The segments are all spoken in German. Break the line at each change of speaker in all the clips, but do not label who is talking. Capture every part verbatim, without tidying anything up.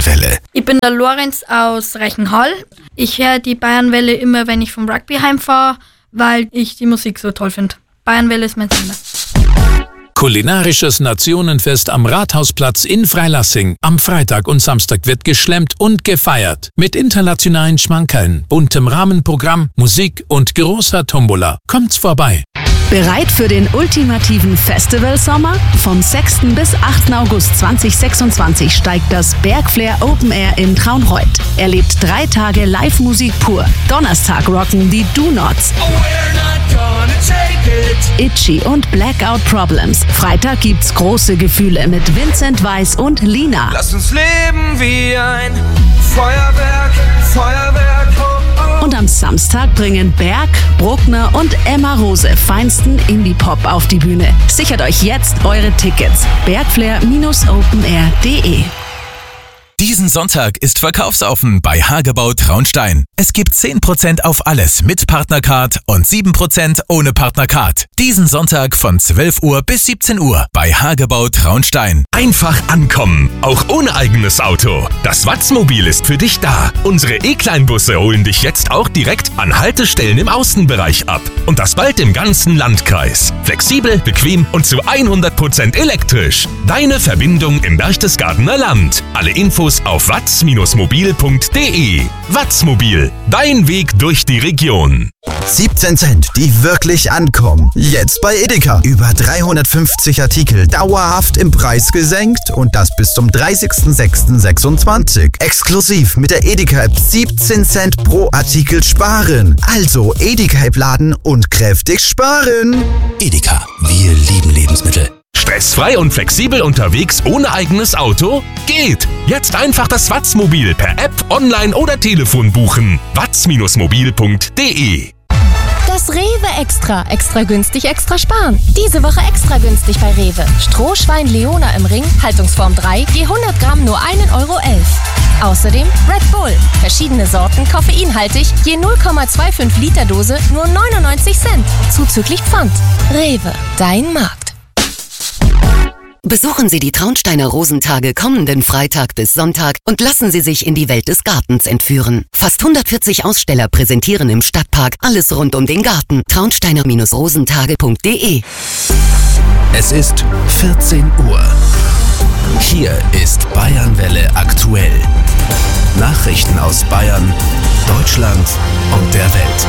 Bayernwelle.
Ich bin der Lorenz aus Reichenhall. Ich höre die Bayernwelle immer, wenn ich vom Rugby heimfahre, weil ich die Musik so toll finde. Bayernwelle ist mein Sender.
Kulinarisches Nationenfest am Rathausplatz in Freilassing. Am Freitag und Samstag wird geschlemmt und gefeiert. Mit internationalen Schmankerln, buntem Rahmenprogramm, Musik und großer Tombola. Kommt's vorbei.
Bereit für den ultimativen Festivalsommer? Vom sechsten bis achten August zweitausendsechsundzwanzig steigt das Bergflair Open Air in Traunreut. Erlebt drei Tage Live-Musik pur. Donnerstag rocken die Do Nots, Itchy und Blackout Problems. Freitag gibt's große Gefühle mit Vincent Weiss und Lina.
Lass uns leben wie ein Feuerwerk, Feuerwerk. Oh, oh.
Und am Samstag bringen Berg, Bruckner und Emma Rose feinsten Indie-Pop auf die Bühne. Sichert euch jetzt eure Tickets. bergflair Bindestrich open air punkt de.
Diesen Sonntag ist Verkaufsoffen bei Hagebau Traunstein. Es gibt zehn Prozent auf alles mit Partnercard und sieben Prozent ohne Partnercard. Diesen Sonntag von zwölf Uhr bis siebzehn Uhr bei Hagebau Traunstein.
Einfach ankommen, auch ohne eigenes Auto. Das Watzmobil ist für dich da. Unsere E-Kleinbusse holen dich jetzt auch direkt an Haltestellen im Außenbereich ab. Und das bald im ganzen Landkreis. Flexibel, bequem und zu hundert Prozent elektrisch. Deine Verbindung im Berchtesgadener Land. Alle Infos auf watz mobil punkt de. Watzmobil, dein Weg durch die Region.
siebzehn Cent, die wirklich ankommen. Jetzt bei Edeka. Über dreihundertfünfzig Artikel dauerhaft im Preis gesenkt und das bis zum dreißigsten sechsten sechsundzwanzig. Exklusiv mit der Edeka-App siebzehn Cent pro Artikel sparen. Also Edeka-App laden und kräftig sparen.
Edeka, wir lieben Lebensmittel.
Stressfrei und flexibel unterwegs ohne eigenes Auto? Geht! Jetzt einfach das Watzmobil per App, online oder Telefon buchen. watz mobil punkt de.
Das Rewe Extra. Extra günstig, extra sparen. Diese Woche extra günstig bei Rewe. Strohschwein Leona im Ring, Haltungsform drei, je hundert Gramm nur ein Euro elf. Außerdem Red Bull. Verschiedene Sorten, koffeinhaltig, je null Komma fünfundzwanzig Liter Dose, nur neunundneunzig Cent. Zuzüglich Pfand. Rewe, dein Markt.
Besuchen Sie die Traunsteiner Rosentage kommenden Freitag bis Sonntag und lassen Sie sich in die Welt des Gartens entführen. Fast hundertvierzig Aussteller präsentieren im Stadtpark alles rund um den Garten. traunsteiner rosentage punkt de.
Es ist vierzehn Uhr. Hier ist Bayernwelle aktuell. Nachrichten aus Bayern, Deutschland und der Welt.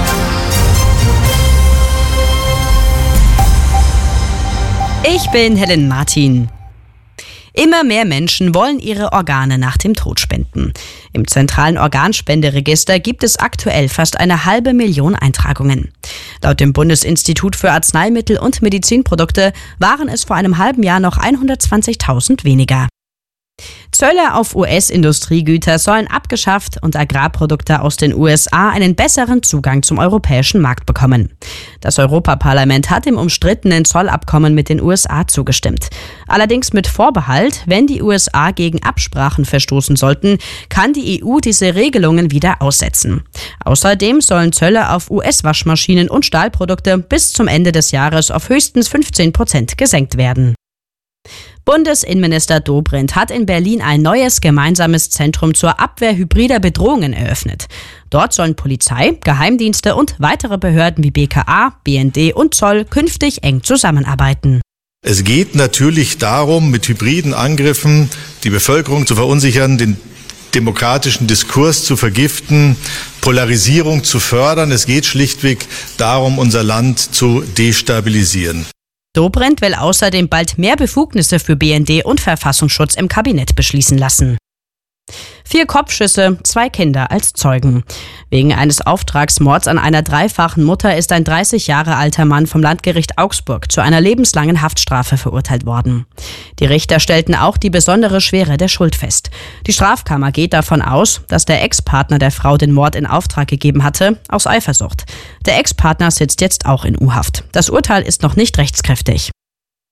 Ich bin Helen Martin. Immer mehr Menschen wollen ihre Organe nach dem Tod spenden. Im zentralen Organspenderegister gibt es aktuell fast eine halbe Million Eintragungen. Laut dem Bundesinstitut für Arzneimittel und Medizinprodukte waren es vor einem halben Jahr noch hundertzwanzigtausend weniger. Zölle auf U S-Industriegüter sollen abgeschafft und Agrarprodukte aus den U S A einen besseren Zugang zum europäischen Markt bekommen. Das Europaparlament hat dem umstrittenen Zollabkommen mit den U S A zugestimmt. Allerdings mit Vorbehalt, wenn die U S A gegen Absprachen verstoßen sollten, kann die E U diese Regelungen wieder aussetzen. Außerdem sollen Zölle auf U S-Waschmaschinen und Stahlprodukte bis zum Ende des Jahres auf höchstens fünfzehn Prozent gesenkt werden. Bundesinnenminister Dobrindt hat in Berlin ein neues gemeinsames Zentrum zur Abwehr hybrider Bedrohungen eröffnet. Dort sollen Polizei, Geheimdienste und weitere Behörden wie B K A, B N D und Zoll künftig eng zusammenarbeiten.
Es geht natürlich darum, mit hybriden Angriffen die Bevölkerung zu verunsichern, den demokratischen Diskurs zu vergiften, Polarisierung zu fördern. Es geht schlichtweg darum, unser Land zu destabilisieren.
Dobrindt will außerdem bald mehr Befugnisse für B N D und Verfassungsschutz im Kabinett beschließen lassen. Vier Kopfschüsse, zwei Kinder als Zeugen. Wegen eines Auftragsmords an einer dreifachen Mutter ist ein dreißig Jahre alter Mann vom Landgericht Augsburg zu einer lebenslangen Haftstrafe verurteilt worden. Die Richter stellten auch die besondere Schwere der Schuld fest. Die Strafkammer geht davon aus, dass der Ex-Partner der Frau den Mord in Auftrag gegeben hatte, aus Eifersucht. Der Ex-Partner sitzt jetzt auch in U-Haft. Das Urteil ist noch nicht rechtskräftig.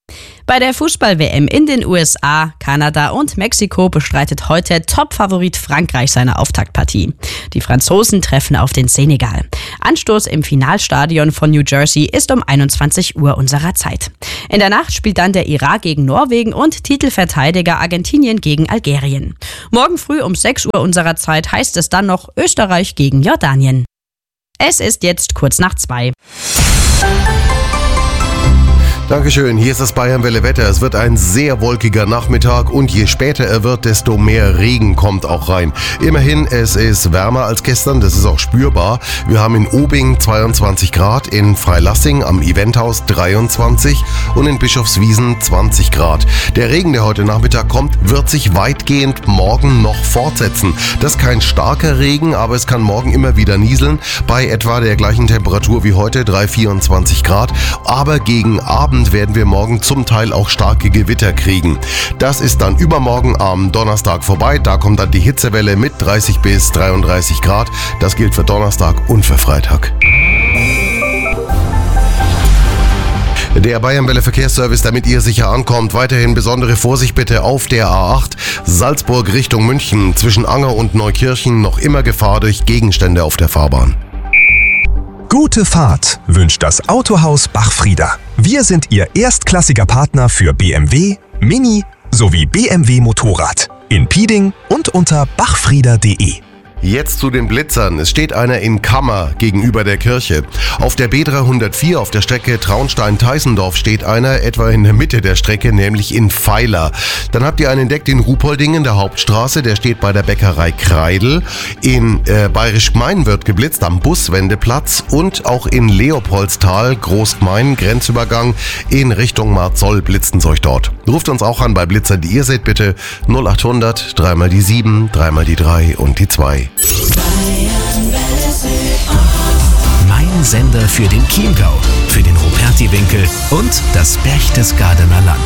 Bei der Fußball-W M in den U S A, Kanada und Mexiko bestreitet heute Top-Favorit Frankreich seine Auftaktpartie. Die Franzosen treffen auf den Senegal. Anstoß im Finalstadion von New Jersey ist um einundzwanzig Uhr unserer Zeit. In der Nacht spielt dann der Irak gegen Norwegen und Titelverteidiger Argentinien gegen Algerien. Morgen früh um sechs Uhr unserer Zeit heißt es dann noch Österreich gegen Jordanien. Es ist jetzt kurz nach zwei.
Dankeschön, hier ist das Bayernwelle Wetter. Es wird ein sehr wolkiger Nachmittag und je später er wird, desto mehr Regen kommt auch rein. Immerhin, es ist wärmer als gestern, das ist auch spürbar. Wir haben in Obing zweiundzwanzig Grad, in Freilassing am Eventhaus dreiundzwanzig und in Bischofswiesen zwanzig Grad. Der Regen, der heute Nachmittag kommt, wird sich weitgehend morgen noch fortsetzen. Das ist kein starker Regen, aber es kann morgen immer wieder nieseln, bei etwa der gleichen Temperatur wie heute, drei, vierundzwanzig Grad. Aber gegen Abend werden wir morgen zum Teil auch starke Gewitter kriegen. Das ist dann übermorgen am Donnerstag vorbei. Da kommt dann die Hitzewelle mit dreißig bis dreiunddreißig Grad. Das gilt für Donnerstag und für Freitag. Der Bayernwelle Verkehrsservice, damit ihr sicher ankommt. Weiterhin besondere Vorsicht bitte auf der A acht Salzburg Richtung München. Zwischen Anger und Neukirchen noch immer Gefahr durch Gegenstände auf der Fahrbahn.
Gute Fahrt wünscht das Autohaus Bachfrieder. Wir sind Ihr erstklassiger Partner für B M W, Mini sowie B M W Motorrad. In Pieding und unter bachfrieder punkt de.
Jetzt zu den Blitzern. Es steht einer in Kammer gegenüber der Kirche. Auf der B dreihundertvier auf der Strecke Traunstein-Teisendorf steht einer etwa in der Mitte der Strecke, nämlich in Pfeiler. Dann habt ihr einen entdeckt in Ruhpoldingen, der Hauptstraße, der steht bei der Bäckerei Kreidel. In äh, Bayerisch-Gmein wird geblitzt am Buswendeplatz und auch in Leopoldstal, Großgmein, Grenzübergang in Richtung Marzoll blitzten euch dort. Ruft uns auch an bei Blitzern, die ihr seht, bitte null achthundert, dreimal die sieben, dreimal die drei und die zwei.
Mein Sender für den Chiemgau, für den Rupertiwinkel und das Berchtesgadener Land.